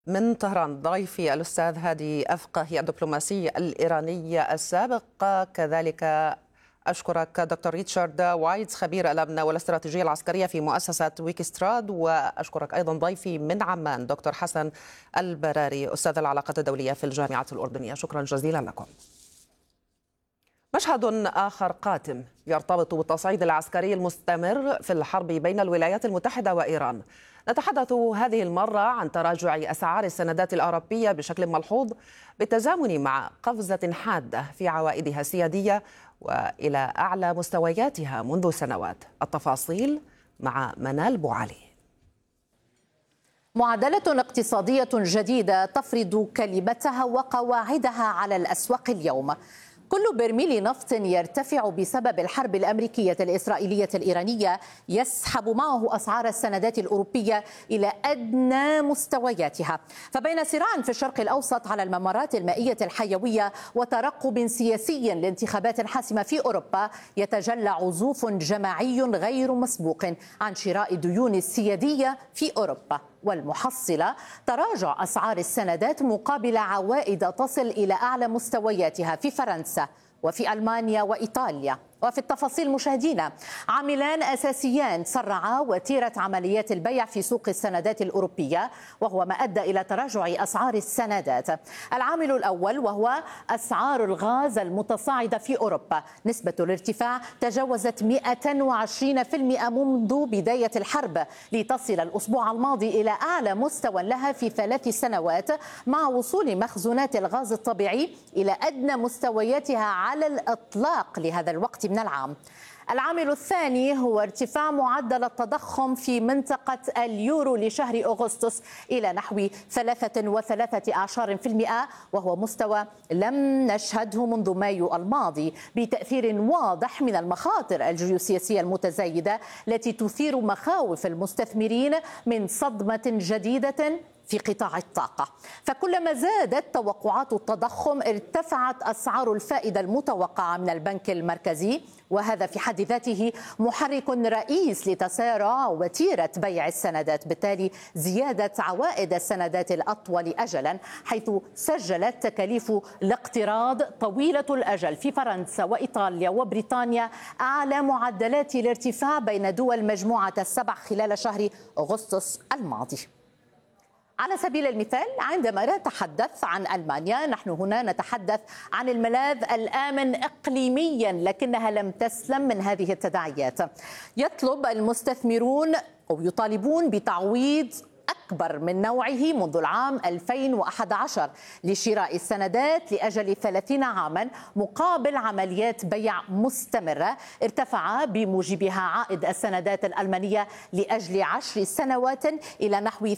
من طهران ضيفي الأستاذ هادي أفقهي الدبلوماسي الإيراني السابق. كذلك أشكرك دكتور ريتشارد وايتز خبير الأمن والاستراتيجية العسكرية في مؤسسة ويكستراد، وأشكرك أيضا ضيفي من عمان دكتور حسن البراري أستاذ العلاقات الدولية في الجامعة الأردنية. شكرا جزيلا لكم. مشهد آخر قاتم يرتبط بالتصعيد العسكري المستمر في الحرب بين الولايات المتحدة وإيران. نتحدث هذه المرة عن تراجع أسعار السندات الأوروبية بشكل ملحوظ بالتزامن مع قفزة حادة في عوائدها السيادية وإلى أعلى مستوياتها منذ سنوات. التفاصيل مع منال بوعلي. معادلة اقتصادية جديدة تفرض كلمتها وقواعدها على الأسواق اليوم. كل برميل نفط يرتفع بسبب الحرب الأمريكية الإسرائيلية الإيرانية يسحب معه أسعار السندات الأوروبية إلى أدنى مستوياتها. فبين صراع في الشرق الأوسط على الممرات المائية الحيوية وترقب سياسي لانتخابات حاسمة في أوروبا، يتجلى عزوف جماعي غير مسبوق عن شراء الديون السيادية في أوروبا، والمحصلة تراجع أسعار السندات مقابل عوائد تصل إلى أعلى مستوياتها في فرنسا وفي ألمانيا وإيطاليا. وفي التفاصيل مشاهدينا، عاملان أساسيان سرعا وتيرة عمليات البيع في سوق السندات الأوروبية، وهو ما أدى إلى تراجع أسعار السندات. العامل الأول وهو أسعار الغاز المتصاعدة في أوروبا. نسبة الارتفاع تجاوزت 120% منذ بداية الحرب، لتصل الأسبوع الماضي إلى أعلى مستوى لها في 3 سنوات، مع وصول مخزونات الغاز الطبيعي إلى أدنى مستوياتها على الإطلاق لهذا الوقت من العام. العامل الثاني هو ارتفاع معدل التضخم في منطقة اليورو لشهر أغسطس إلى نحو 3.3%، وهو مستوى لم نشهده منذ مايو الماضي، بتأثير واضح من المخاطر الجيوسياسية المتزايدة التي تثير مخاوف المستثمرين من صدمة جديدة في قطاع الطاقة. فكلما زادت توقعات التضخم ارتفعت أسعار الفائدة المتوقعة من البنك المركزي، وهذا في حد ذاته محرك رئيس لتسارع وتيرة بيع السندات، بالتالي زيادة عوائد السندات الأطول أجلا، حيث سجلت تكاليف الاقتراض طويلة الأجل في فرنسا وإيطاليا وبريطانيا أعلى معدلات الارتفاع بين دول مجموعة السبع خلال شهر أغسطس الماضي. على سبيل المثال، عندما نتحدث عن ألمانيا، نحن هنا نتحدث عن الملاذ الآمن إقليميا، لكنها لم تسلم من هذه التداعيات. يطلب المستثمرون أو يطالبون بتعويض أكبر من نوعه منذ العام 2011 لشراء السندات لأجل 30 عاما مقابل عمليات بيع مستمرة ارتفع بموجبها عائد السندات الألمانية لأجل 10 سنوات إلى نحو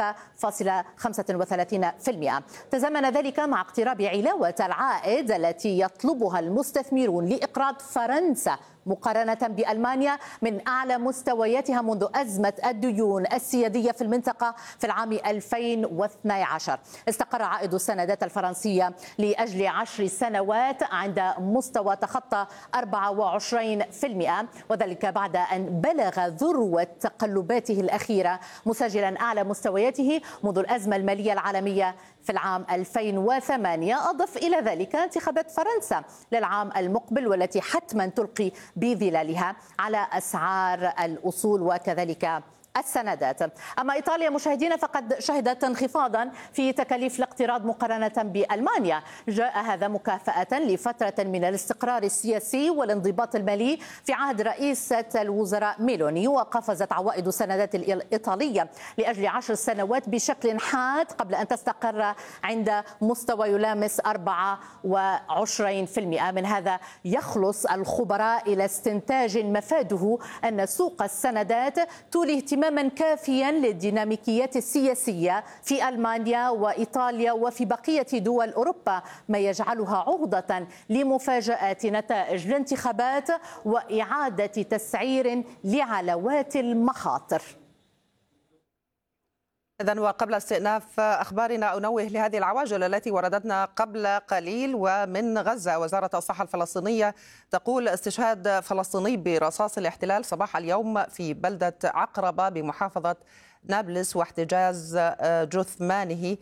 3.35%. تزامن ذلك مع اقتراب علاوة العائد التي يطلبها المستثمرون لإقراض فرنسا مقارنة بألمانيا من أعلى مستوياتها منذ أزمة الديون السيادية في المنطقة في العام 2012. استقر عائد السندات الفرنسية لأجل 10 سنوات عند مستوى تخطى 24%، وذلك بعد أن بلغ ذروة تقلباته الأخيرة، مسجلا أعلى مستوياته منذ الأزمة المالية العالمية في العام 2008. أضف إلى ذلك انتخابات فرنسا للعام المقبل، والتي حتما تلقي بظلالها على أسعار الأصول وكذلك السندات. أما إيطاليا مشاهدينا، فقد شهدت انخفاضا في تكاليف الاقتراض مقارنة بألمانيا. جاء هذا مكافأة لفترة من الاستقرار السياسي والانضباط المالي في عهد رئيسة الوزراء ميلوني، وقفزت عوائد السندات الإيطالية لأجل 10 سنوات بشكل حاد قبل أن تستقر عند مستوى يلامس 24%. من هذا يخلص الخبراء إلى استنتاج مفاده أن سوق السندات تولي اهتماما كافيا للديناميكيات السياسية في ألمانيا وإيطاليا وفي بقية دول أوروبا، ما يجعلها عرضة لمفاجآت نتائج الانتخابات وإعادة تسعير لعلوات المخاطر. إذن وقبل استئناف أخبارنا أنوه لهذه العواجل التي وردتنا قبل قليل. ومن غزة، وزارة الصحة الفلسطينية تقول استشهاد فلسطيني برصاص الاحتلال صباح اليوم في بلدة عقربة بمحافظة نابلس واحتجاز جثمانه